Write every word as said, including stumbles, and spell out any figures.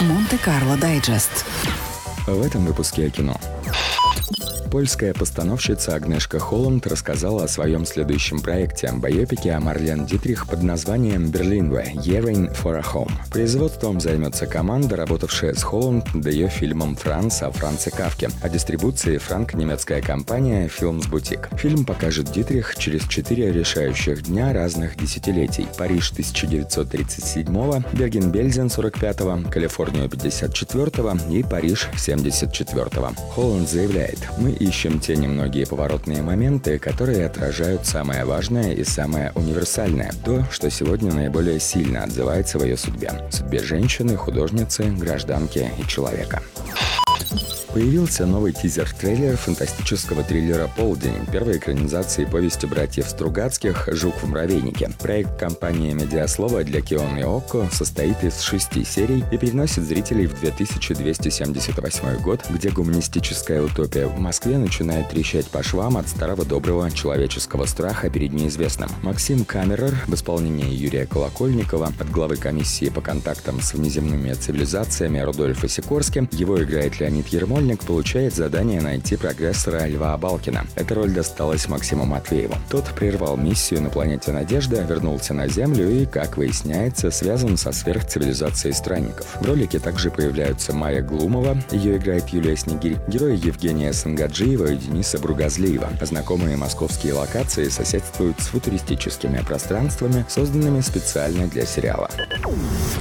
Монте-Карло Дайджест. В этом выпуске о кино. Польская постановщица Агнешка Холланд рассказала о своем следующем проекте – байопике о Марлен Дитрих под названием «Берлинве. Yearning for a Home». Производством займется команда, работавшая с Холланд над ее фильмом «Франц» о Франце Кафке, а дистрибуцией франко-немецкая компания «Films Boutique». Фильм покажет Дитрих через четыре решающих дня разных десятилетий: Париж тысяча девятьсот тридцать седьмого, Берген-Бельзен сорок пятого, Калифорнию пятьдесят четвертого и Париж семьдесят четвертого. Холланд заявляет: «Мы ищем те немногие поворотные моменты, которые отражают самое важное и самое универсальное, то, что сегодня наиболее сильно отзывается в ее судьбе, судьбе женщины, художницы, гражданки и человека». Появился новый тизер-трейлер фантастического триллера «Полдень», первой экранизации повести братьев Стругацких «Жук в муравейнике». Проект компании «Медиаслова» для Кион и Окко состоит из шести серий и переносит зрителей в две тысячи двести семьдесят восьмой год, где гуманистическая утопия в Москве начинает трещать по швам от старого доброго человеческого страха перед неизвестным. Максим Камерер в исполнении Юрия Колокольникова от главы комиссии по контактам с внеземными цивилизациями Рудольфа Сикорски, его играет Леонид Ермольник, получает задание найти прогрессора Льва Абалкина. Эта роль досталась Максиму Матвееву. Тот прервал миссию на планете Надежда, вернулся на Землю и, как выясняется, связан со сверхцивилизацией странников. В ролике также появляются Майя Глумова, ее играет Юлия Снегирь, герои Евгения Сангаджиева и Дениса Бругазлиева. Знакомые московские локации соседствуют с футуристическими пространствами, созданными специально для сериала.